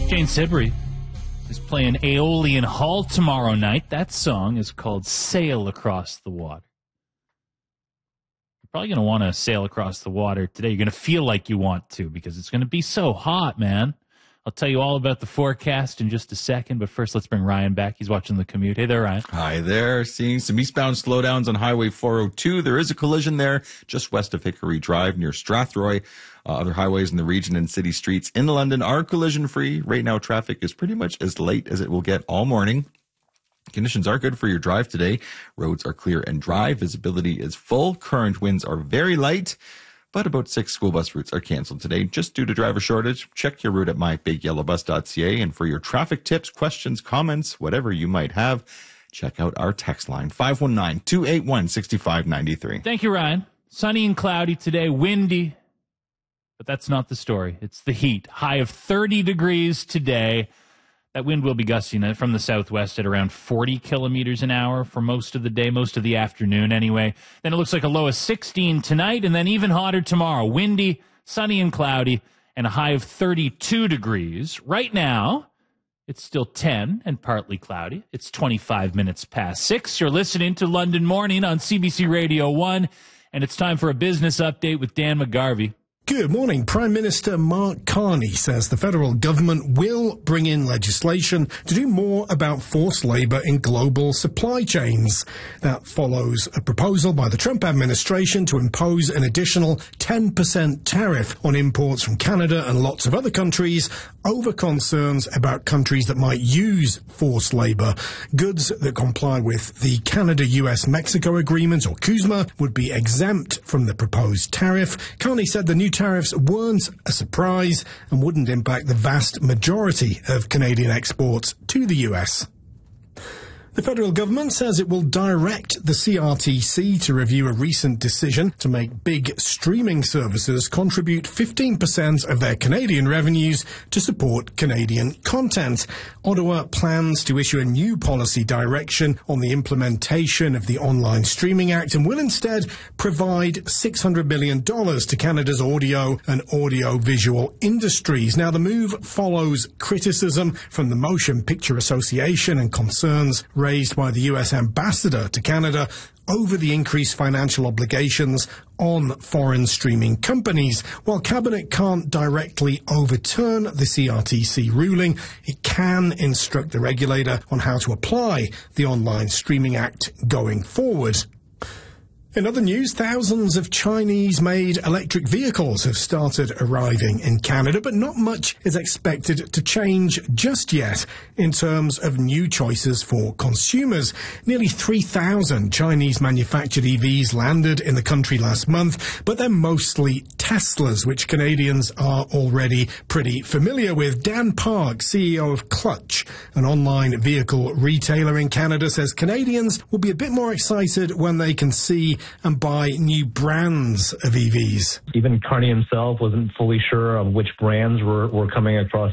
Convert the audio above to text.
Jane Siberry is playing Aeolian Hall tomorrow night. That song is called Sail Across the Water. You're probably going to want to sail across the water today. You're going to feel like you want to because it's going to be so hot, man. I'll tell you all about the forecast in just a second, but first let's bring Ryan back. He's watching the commute. Hey there, Ryan. Hi there. Seeing some eastbound slowdowns on Highway 402. There is a collision there just west of Hickory Drive near Strathroy. Other highways in the region and city streets in London are collision-free. Right now, traffic is pretty much as late as it will get all morning. Conditions are good for your drive today. Roads are clear and dry. Visibility is full. Current winds are very light. But about 6 school bus routes are canceled today just due to driver shortage. Check your route at mybigyellowbus.ca. And for your traffic tips, questions, comments, whatever you might have, check out our text line, 519-281-6593. Thank you, Ryan. Sunny and cloudy today, windy. But that's not the story. It's the heat. High of 30 degrees today. That wind will be gusting from the southwest at around 40 kilometers an hour for most of the day, most of the afternoon anyway. Then it looks like a low of 16 tonight and then even hotter tomorrow. Windy, sunny and cloudy, and a high of 32 degrees. Right now, it's still 10 and partly cloudy. It's 25 minutes past 6. You're listening to London Morning on CBC Radio 1, and it's time for a business update with Dan McGarvey. Good morning. Prime Minister Mark Carney says the federal government will bring in legislation to do more about forced labor in global supply chains. That follows a proposal by the Trump administration to impose an additional 10% tariff on imports from Canada and lots of other countries over concerns about countries that might use forced labor. Goods that comply with the Canada-US-Mexico Agreement, or CUSMA, would be exempt from the proposed tariff. Carney said the new tariffs weren't a surprise and wouldn't impact the vast majority of Canadian exports to the US. The federal government says it will direct the CRTC to review a recent decision to make big streaming services contribute 15% of their Canadian revenues to support Canadian content. Ottawa plans to issue a new policy direction on the implementation of the Online Streaming Act and will instead provide $600 million to Canada's audio and audio-visual industries. Now, the move follows criticism from the Motion Picture Association and concerns raised by the US ambassador to Canada over the increased financial obligations on foreign streaming companies. While Cabinet can't directly overturn the CRTC ruling, it can instruct the regulator on how to apply the Online Streaming Act going forward. In other news, thousands of Chinese-made electric vehicles have started arriving in Canada, but not much is expected to change just yet in terms of new choices for consumers. Nearly 3,000 Chinese-manufactured EVs landed in the country last month, but they're mostly Teslas, which Canadians are already pretty familiar with. Dan Park, CEO of Clutch, an online vehicle retailer in Canada, says Canadians will be a bit more excited when they can see and buy new brands of EVs. Even Carney himself wasn't fully sure of which brands were coming across